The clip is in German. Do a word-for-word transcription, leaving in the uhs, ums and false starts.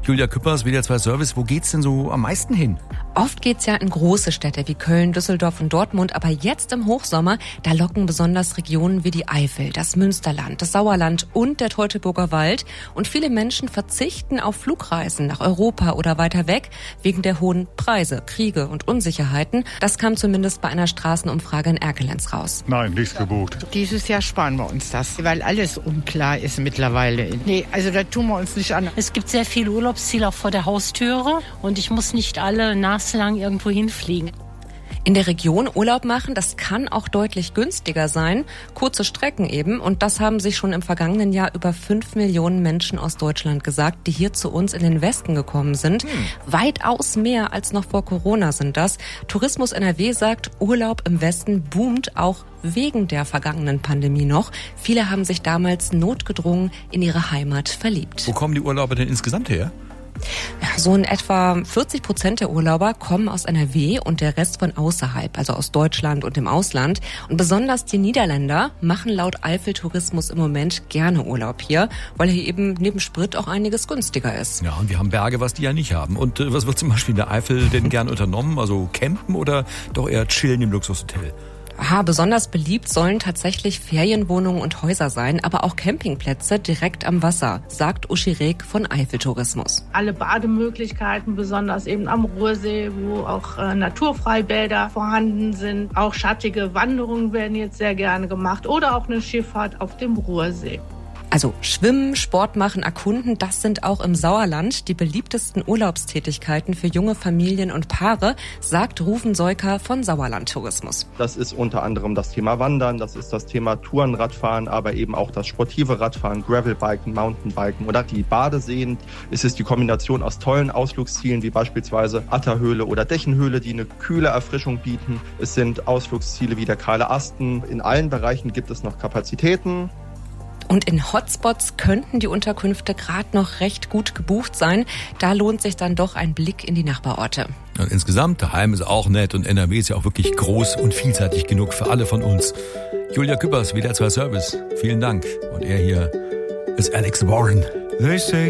Julia Küppers, W D R zwei Service, wo geht's denn so am meisten hin? Oft geht's ja in große Städte wie Köln, Düsseldorf und Dortmund, aber jetzt im Hochsommer, da locken besonders Regionen wie die Eifel, das Münsterland, das Sauerland und der Teutoburger Wald. Und viele Menschen verzichten auf Flugreisen nach Europa oder weiter weg wegen der hohen Preise, Kriege und Unsicherheiten. Das kam zumindest bei einer Straßenumfrage in Erkelenz raus. Nein, nichts gebucht. Dieses Jahr sparen wir uns das, weil alles unklar ist mittlerweile. Nee, also da tun wir uns nicht an. Es gibt sehr viele Urlaubsziele auch vor der Haustüre und ich muss nicht alle naslang irgendwo hinfliegen. In der Region Urlaub machen, das kann auch deutlich günstiger sein. Kurze Strecken eben. Und das haben sich schon im vergangenen Jahr über fünf Millionen Menschen aus Deutschland gesagt, die hier zu uns in den Westen gekommen sind. Hm. Weitaus mehr als noch vor Corona sind das. Tourismus N R W sagt, Urlaub im Westen boomt auch wegen der vergangenen Pandemie noch. Viele haben sich damals notgedrungen in ihre Heimat verliebt. Wo kommen die Urlauber denn insgesamt her? Ja, so in etwa vierzig Prozent der Urlauber kommen aus N R W und der Rest von außerhalb, also aus Deutschland und dem Ausland. Und besonders die Niederländer machen laut Eifel-Tourismus im Moment gerne Urlaub hier, weil hier eben neben Sprit auch einiges günstiger ist. Ja, und wir haben Berge, was die ja nicht haben. Und äh, was wird zum Beispiel in der Eifel denn gern unternommen? Also campen oder doch eher chillen im Luxushotel? Aha, besonders beliebt sollen tatsächlich Ferienwohnungen und Häuser sein, aber auch Campingplätze direkt am Wasser, sagt Uschi Reg von Eifel-Tourismus. Alle Bademöglichkeiten, besonders eben am Ruhrsee, wo auch äh, Naturfreibäder vorhanden sind. Auch schattige Wanderungen werden jetzt sehr gerne gemacht oder auch eine Schifffahrt auf dem Ruhrsee. Also Schwimmen, Sport machen, erkunden, das sind auch im Sauerland die beliebtesten Urlaubstätigkeiten für junge Familien und Paare, sagt Rufen Seuker von Sauerland Tourismus. Das ist unter anderem das Thema Wandern, das ist das Thema Tourenradfahren, aber eben auch das sportive Radfahren, Gravelbiken, Mountainbiken oder die Badeseen. Es ist die Kombination aus tollen Ausflugszielen wie beispielsweise Atterhöhle oder Dächenhöhle, die eine kühle Erfrischung bieten. Es sind Ausflugsziele wie der Kahle Asten. In allen Bereichen gibt es noch Kapazitäten. Und in Hotspots könnten die Unterkünfte gerade noch recht gut gebucht sein. Da lohnt sich dann doch ein Blick in die Nachbarorte. Und insgesamt, daheim ist auch nett und N R W ist ja auch wirklich groß und vielseitig genug für alle von uns. Julia Küppers, W D R zwei Service, vielen Dank. Und er hier ist Alex Warren. They say